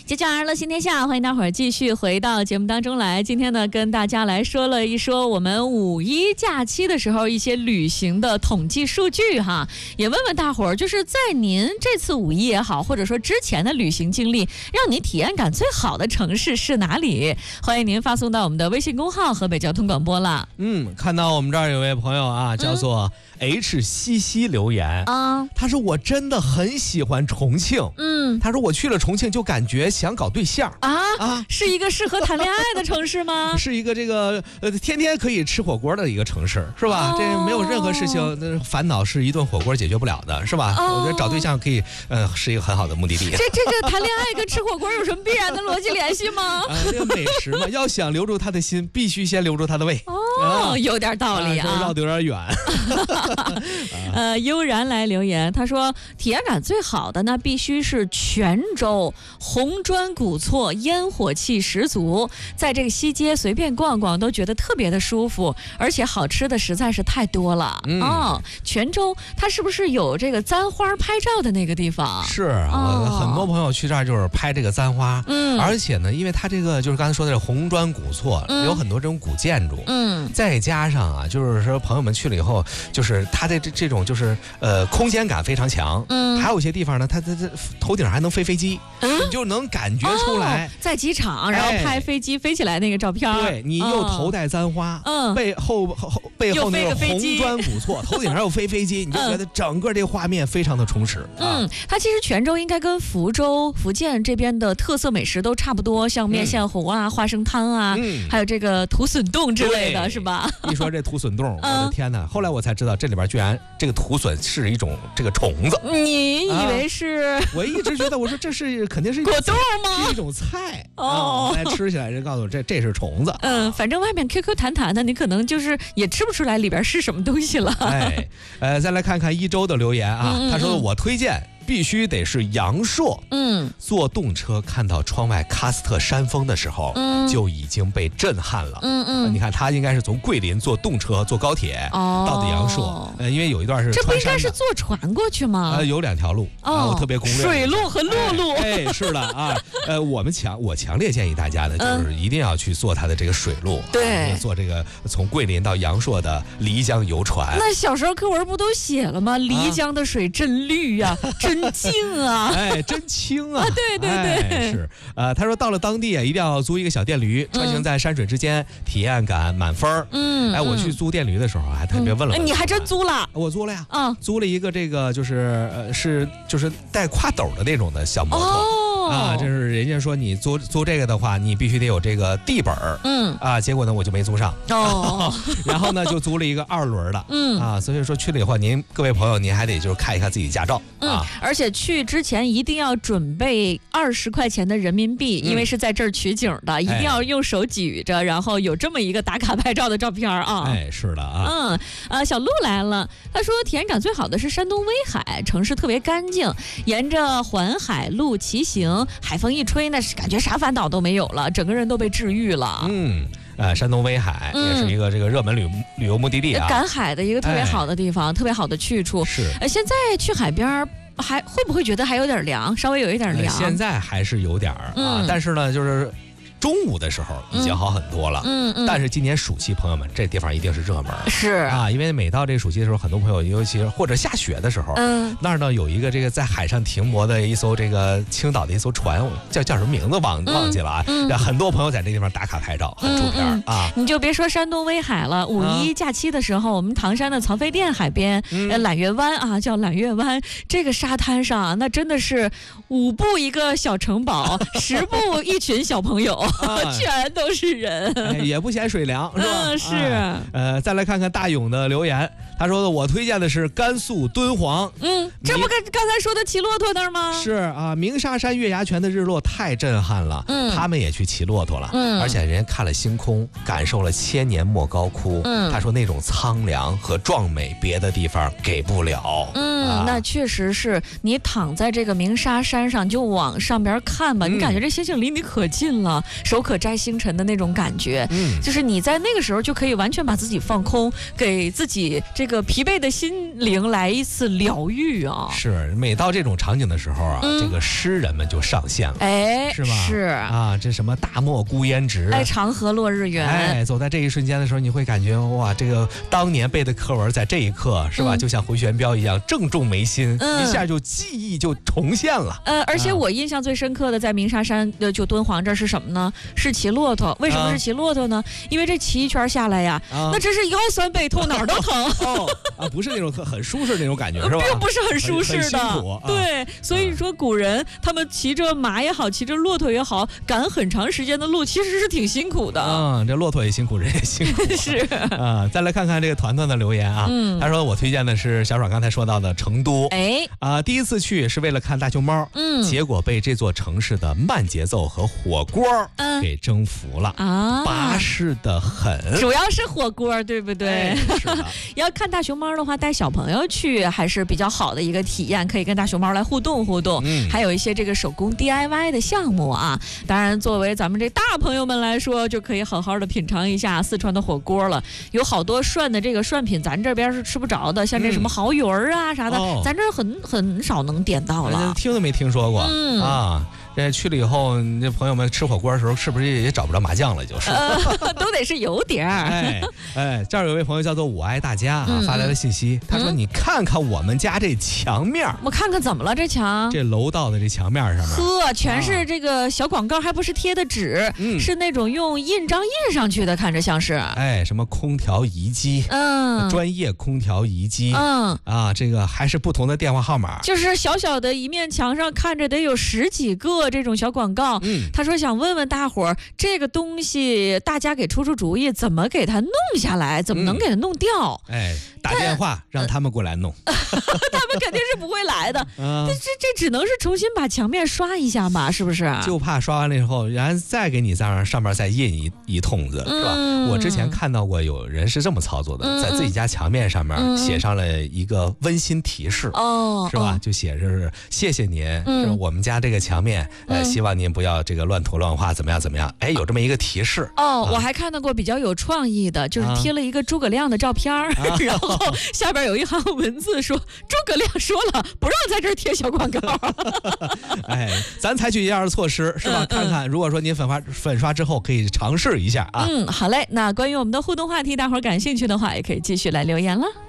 接着乐新天下，欢迎大伙儿继续回到节目当中来。今天呢，跟大家来说了一说我们五一假期的时候一些旅行的统计数据哈，也问问大伙儿，就是在您这次五一也好，或者说之前的旅行经历，让你体验感最好的城市是哪里？欢迎您发送到我们的微信公号河北交通广播了。 看到我们这儿有位朋友啊，叫做 H 西西留言啊，他说我真的很喜欢重庆，他说我去了重庆就感觉想搞对象啊， 是一个适合谈恋爱的城市吗？ 是一个这个天天可以吃火锅的一个城市，是吧？这没有任何事情烦恼是一顿火锅解决不了的，是吧？我觉得找对象可以是一个很好的目的地。 这谈恋爱跟吃火锅有什么必然的逻辑联系吗？ 这个美食嘛，要想留住他的心，必须先留住他的胃。 有点道理啊， 绕得有点远。 悠然来留言，他说体验感最好的呢，必须是泉州，红砖古厝，烟火气十足，在这个西街随便逛逛都觉得特别的舒服，而且好吃的实在是太多了。泉州它是不是有这个簪花拍照的那个地方？ 是，很多朋友去这儿就是拍这个簪花，而且呢，因为它这个就是刚才说的红砖古厝，有很多这种古建筑，再加上啊，就是说朋友们去了以后，就是它的这种就是空间感非常强，还有一些地方呢，它头顶还能飞飞机，你就能感觉出来， 在机场然后拍飞机飞起来那个照片， 对，你又头戴簪花，背后那个红砖古厝，头顶上又飞飞机，你就觉得整个这个画面非常的充实。 它其实泉州应该跟福州、福建这边的特色美食都差不多，像面线糊啊、花生汤啊，还有这个土笋冻之类的，是吧？ 一说这土笋冻，我的天哪！后来我才知道这里边居然这个土笋是一种这个虫子。 你以为是？ 我一直觉得我说这是肯定是果冻吗？ 是一种菜哦。来吃起来人告诉我这是虫子。 反正外面 QQ 弹弹的，你可能就是也吃不出来里边是什么东西了。 再来看看一周的留言啊，他说我推荐必须得是阳朔，坐动车看到窗外喀斯特山峰的时候，就已经被震撼了。你看他应该是从桂林坐动车坐高铁到的阳朔，因为有一段是这不应该是坐船过去吗？ 有两条路，我特别攻略水路和陆路。 是的啊，我强烈建议大家呢，就是一定要去坐它的这个水路， 对， 坐这个从桂林到阳朔的漓江游船。 那小时候课文不都写了吗？漓江的水真绿呀，真净啊， 真清啊！ 对， 是他说到了当地啊，一定要租一个小电驴，穿行在山水之间，体验感满分。我去租电驴的时候还特别问了， 你还真租了？ 我租了呀，租了一个这个就是带挎斗的那种的小摩托。就是人家说你租这个的话，你必须得有这个地本儿，结果呢我就没租上然后呢就租了一个2轮的，所以说去了以后，各位朋友您还得就是看一下自己驾照而且去之前一定要准备20块钱的人民币，因为是在这儿取景的，一定要用手举着，然后有这么一个打卡拍照的照片啊。 是的啊。 小鹿来了，他说体验感最好的是山东威海，城市特别干净，沿着环海路骑行，海风一吹，那是感觉啥烦恼都没有了，整个人都被治愈了。 山东威海也是一个这个热门旅游目的地啊， 赶海的一个特别好的地方，特别好的去处。 是， 现在去海边还会不会觉得还有点凉？稍微有一点凉。 现在还是有点但是呢，就是中午的时候已经好很多了，但是今年暑期，朋友们，这地方一定是热门， 是啊，因为每到这个暑期的时候，很多朋友，尤其是或者下雪的时候，那儿呢有一个这个在海上停泊的一艘这个青岛的一艘船，叫什么名字忘记了啊，很多朋友在这地方打卡拍照，很出片啊。 你就别说山东威海了，五一假期的时候，我们唐山的曹妃甸海边，揽月湾啊，叫揽月湾，这个沙滩上那真的是5步一个小城堡，10步一群小朋友。全都是人， 也不嫌水凉，是吧？ 是。 再来看看大勇的留言，他说我推荐的是甘肃敦煌。 这不跟刚才说的骑骆驼那儿吗？ 是啊，鸣沙山月牙泉的日落太震撼了，他们也去骑骆驼了，而且人家看了星空，感受了千年莫高窟。他说那种苍凉和壮美，别的地方给不了。 那确实是，你躺在这个鸣沙山上就往上边看吧，你感觉这星星离你可近了， 手可摘星辰的那种感觉。就是你在那个时候就可以完全把自己放空，给自己这个疲惫的心灵来一次疗愈啊。 是，每到这种场景的时候啊，这个诗人们就上线了，是吧？ 是啊，这什么大漠孤烟直， 长河落日圆， 走在这一瞬间的时候，你会感觉哇，这个当年背的课文在这一刻是吧，就像回旋镖一样正中眉心，一下就记忆就重现了。 而且我印象最深刻的在鸣沙山就敦煌这是什么呢？是骑骆驼。为什么是骑骆驼呢？因为这骑一圈下来呀，那真是腰酸背痛，哪儿都疼。 不是那种很舒适那种感觉是吧？ 并不是很舒适的， 很辛苦。 对，所以说古人他们骑着马也好，骑着骆驼也好，赶很长时间的路，其实是挺辛苦的。 这骆驼也辛苦，人也辛苦。 是再来看看这个团团的留言啊。他说我推荐的是小爽刚才说到的成都。第一次去是为了看大熊猫，结果被这座城市的慢节奏和火锅给征服了巴适的很。 主要是火锅，对不对？ 是的。 要看大熊猫的话，带小朋友去还是比较好的一个体验，可以跟大熊猫来互动互动。还有一些这个手工 DIY 的项目啊。当然，作为咱们这大朋友们来说，就可以好好的品尝一下四川的火锅了。有好多涮的这个涮品，咱这边是吃不着的，像这什么蚝鱼儿啊啥的，咱这很少能点到了， 听都没听说过啊。去了以后，那朋友们吃火锅的时候，是不是也找不着麻酱了？就是都得是有点儿。 这儿有位朋友叫做我爱大家发来的信息，他说：“你看看我们家这墙面， 我看看怎么了？这墙， 这楼道的这墙面上面， 全是这个小广告，还不是贴的纸，是那种用印章印上去的，看着像是。 什么空调仪机，专业空调仪机，这个还是不同的电话号码， 就是小小的一面墙上看着得有10几个。”这种小广告，他说想问问大伙儿，这个东西大家给出主意，怎么给它弄下来，怎么能给它弄掉？ 打电话让他们过来弄， 他们肯定是不会来的。这只能是重新把墙面刷一下吧，是不是？ 就怕刷完了以后，然后再给你在上面再印一通子，是吧？我之前看到过有人是这么操作的，在自己家墙面上面写上了一个温馨提示，是吧？就写着是谢谢您，是我们家这个墙面。希望您不要这个乱涂乱画，怎么样？有这么一个提示。 我还看到过比较有创意的，就是贴了一个诸葛亮的照片然后下边有一行文字说：“诸葛亮说了，不让在这儿贴小广告。” 咱采取一样的措施，是吧？看看，如果说您粉刷之后，可以尝试一下啊。 好嘞。那关于我们的互动话题，大伙儿感兴趣的话，也可以继续来留言了。